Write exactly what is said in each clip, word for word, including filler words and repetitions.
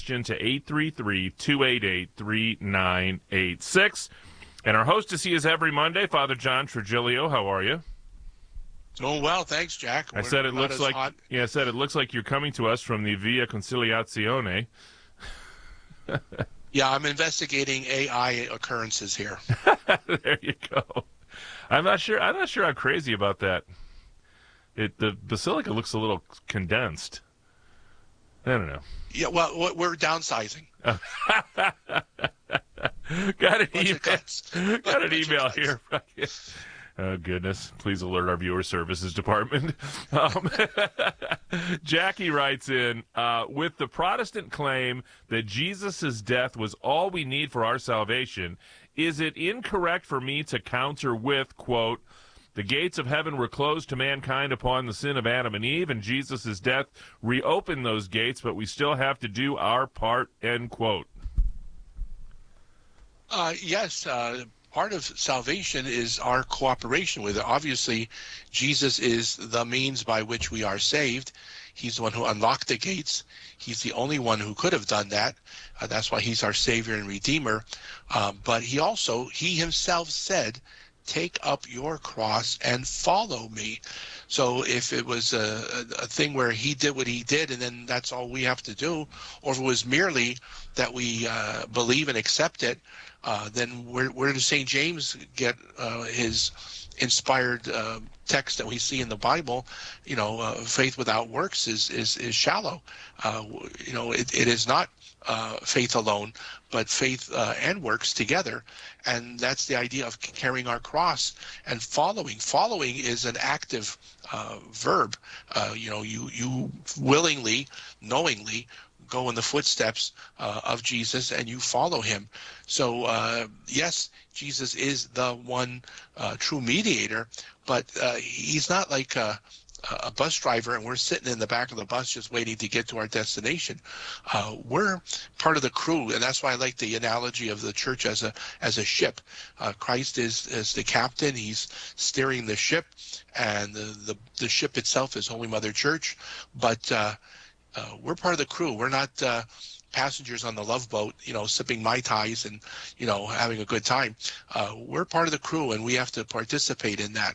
to eight three three, two eight eight, three nine eight six. And our hostess, he is every Monday, Father John Trigilio. How are you? Doing well, thanks, Jack. I We're said it not looks as like hot. yeah, I said it looks like you're coming to us from the Via Conciliazione. Yeah, I'm investigating A I occurrences here. There you go. I'm not sure. I'm not sure I'm crazy about that. It the basilica looks a little condensed. I don't know. Yeah, well, w- we're downsizing. Got an Bunch email. of cuts. Got an Bunch of email cuts. here. Oh, goodness. Please alert our viewer services department. Um, Jackie writes in, uh, with the Protestant claim that Jesus' death was all we need for our salvation, is it incorrect for me to counter with, quote, the gates of heaven were closed to mankind upon the sin of Adam and Eve, and Jesus' death reopened those gates, but we still have to do our part, end quote. Uh, yes, uh, part of salvation is our cooperation with it. Obviously, Jesus is the means by which we are saved. He's the one who unlocked the gates. He's the only one who could have done that. Uh, that's why he's our Savior and Redeemer. Uh, but he also, he himself said, take up your cross and follow me. So if it was a, a, a thing where he did what he did and then that's all we have to do, or if it was merely that we uh, believe and accept it, uh, then where, where does Saint James get uh, his inspired uh, text that we see in the Bible? You know, uh, faith without works is is, is shallow. Uh, you know, it, it is not uh, faith alone, but faith uh, and works together. And that's the idea of carrying our cross and following. Following is an active uh, verb. Uh, you know, you you willingly, knowingly go in the footsteps uh, of Jesus and you follow him. So uh, yes, Jesus is the one uh, true mediator, but uh, he's not like a, a bus driver and we're sitting in the back of the bus just waiting to get to our destination. Uh, we're part of the crew, and that's why I like the analogy of the church as a as a ship. Uh, Christ is, is the captain. He's steering the ship, and the, the, the ship itself is Holy Mother Church, but uh, Uh, we're part of the crew. We're not uh, passengers on the Love Boat, you know, sipping Mai Tais and, you know, having a good time. Uh, we're part of the crew, and we have to participate in that.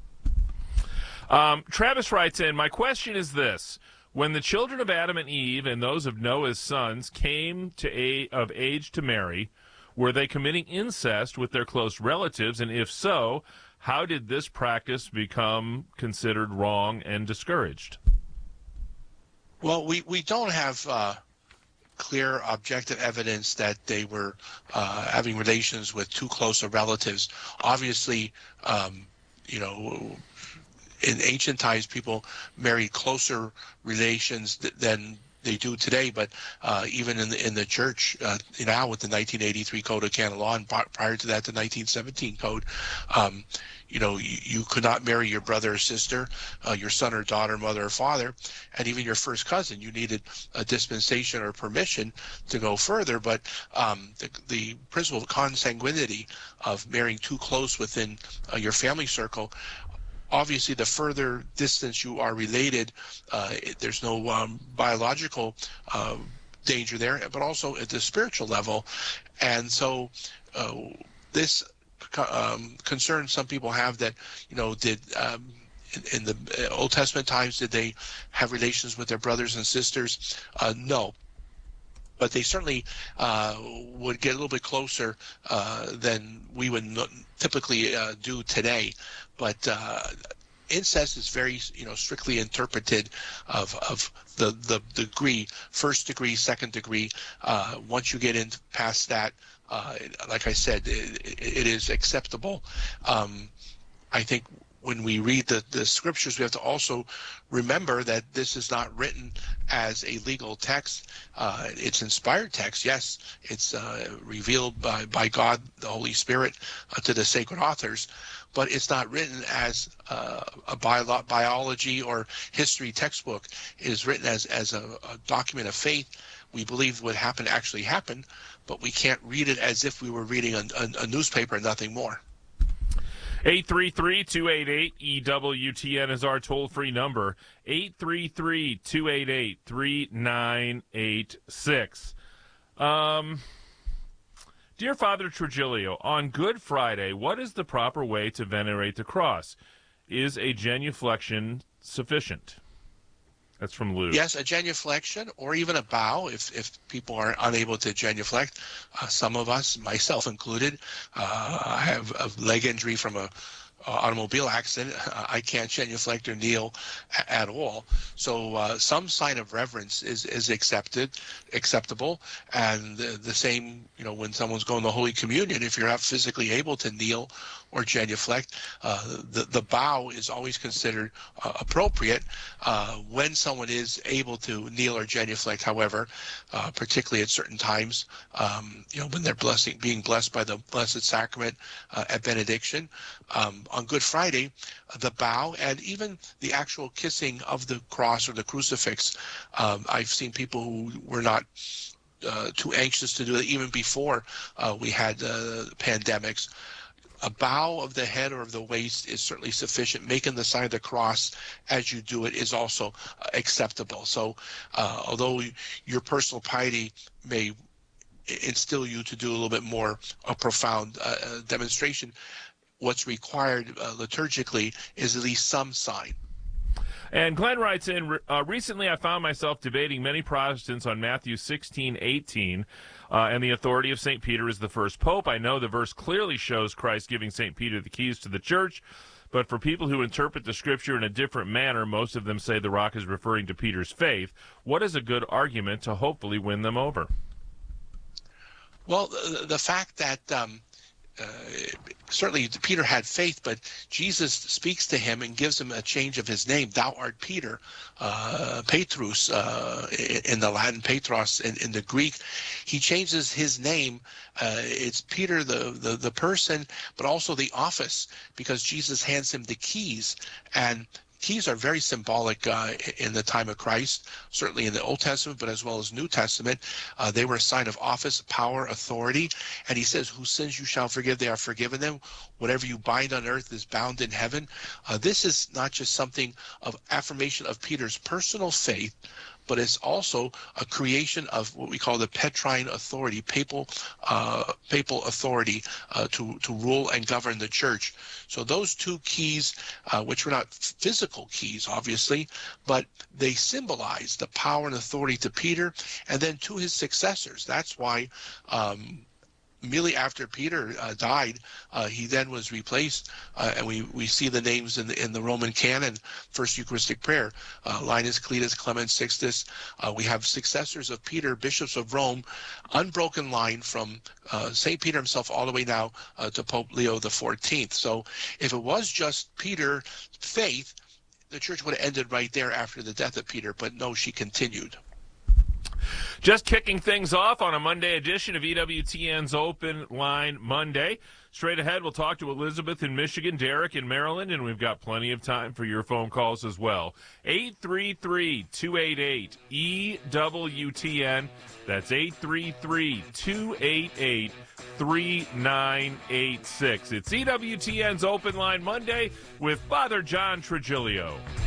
Um, Travis writes in, my question is this. When the children of Adam and Eve and those of Noah's sons came to a, of age to marry, were they committing incest with their close relatives? And if so, how did this practice become considered wrong and discouraged? Well, we, we don't have uh, clear objective evidence that they were uh, having relations with too close of relatives. Obviously, um, you know, in ancient times, people married closer relations th- than they do today, but uh, even in the in the church uh, now with the nineteen eighty-three Code of Canon Law, and prior to that, the nineteen seventeen Code, um, you know, you, you could not marry your brother or sister, uh, your son or daughter, mother or father, and even your first cousin. You needed a dispensation or permission to go further, but um, the, the principle of consanguinity of marrying too close within uh, your family circle, obviously, the further distance you are related, uh, it, there's no um, biological uh, danger there, but also at the spiritual level. And so uh, this um, concern some people have that, you know, did um, in, in the Old Testament times, did they have relations with their brothers and sisters? Uh, no. But they certainly uh, would get a little bit closer uh, than we would typically uh, do today. But uh, incest is very, you know, strictly interpreted of of the the degree, first degree, second degree. Uh, once you get in past that, uh, like I said, it, it is acceptable. Um, I think when we read the, the scriptures, we have to also remember that this is not written as a legal text. Uh, it's inspired text. Yes, it's uh, revealed by, by God, the Holy Spirit, uh, to the sacred authors, but it's not written as uh, a bio- biology or history textbook. It is written as, as a, a document of faith. We believe what happened actually happened, but we can't read it as if we were reading a, a, a newspaper and nothing more. eight three three, two eight eight, E W T N is our toll-free number, eight three three, two eight eight, three nine eight six. Um, Dear Father Trujillo, on Good Friday, what is the proper way to venerate the cross? Is a genuflection sufficient? That's from Lou. Yes, a genuflection or even a bow if, if people are unable to genuflect. Uh, some of us, myself included, uh, have a leg injury from a Uh, automobile accident. uh, I can't genuflect or kneel a- at all. So uh, some sign of reverence is is accepted, acceptable, and the, the same, you know, when someone's going to Holy Communion, if you're not physically able to kneel or genuflect, uh, the the bow is always considered uh, appropriate. Uh, when someone is able to kneel or genuflect, however, uh, particularly at certain times, um, you know, when they're blessing, being blessed by the Blessed Sacrament uh, at benediction. Um, on Good Friday, the bow and even the actual kissing of the cross or the crucifix. Um, I've seen people who were not uh, too anxious to do it even before uh, we had uh, pandemics. A bow of the head or of the waist is certainly sufficient. Making the sign of the cross as you do it is also uh, acceptable. So uh, although your personal piety may instill you to do a little bit more a profound uh, demonstration, what's required uh, liturgically is at least some sign. And Glenn writes in, uh, recently I found myself debating many Protestants on Matthew sixteen eighteen uh, and the authority of Saint Peter as the first pope. I know the verse clearly shows Christ giving Saint Peter the keys to the church, but for people who interpret the scripture in a different manner, most of them say the rock is referring to Peter's faith. What is a good argument to hopefully win them over? Well, the, the fact that um, Uh, certainly Peter had faith, but Jesus speaks to him and gives him a change of his name. Thou art Peter, uh, Petrus uh, in the Latin, Petros in, in the Greek. He changes his name. Uh, it's Peter, the, the, the person, but also the office, because Jesus hands him the keys. And keys are very symbolic uh, in the time of Christ, certainly in the Old Testament, but as well as New Testament. Uh, they were a sign of office, power, authority. And he says, whose sins you shall forgive, they are forgiven them. Whatever you bind on earth is bound in heaven. Uh, this is not just something of affirmation of Peter's personal faith, but it's also a creation of what we call the Petrine authority, papal uh, papal authority uh, to, to rule and govern the church. So those two keys, uh, which were not physical keys, obviously, but they symbolize the power and authority to Peter and then to his successors. That's why um, immediately after Peter uh, died, uh, he then was replaced, uh, and we, we see the names in the in the Roman canon, First Eucharistic Prayer, uh, Linus, Cletus, Clement, Sixtus. Uh, we have successors of Peter, bishops of Rome, unbroken line from uh, Saint Peter himself all the way now uh, to Pope Leo the fourteenth. So if it was just Peter's faith, the church would have ended right there after the death of Peter, but no, she continued. Just kicking things off on a Monday edition of E W T N's Open Line Monday. Straight ahead, we'll talk to Elizabeth in Michigan, Derek in Maryland, and we've got plenty of time for your phone calls as well. eight three three, two eight eight, E W T N. That's eight three three, two eight eight, three nine eight six. It's E W T N's Open Line Monday with Father John Trujillo.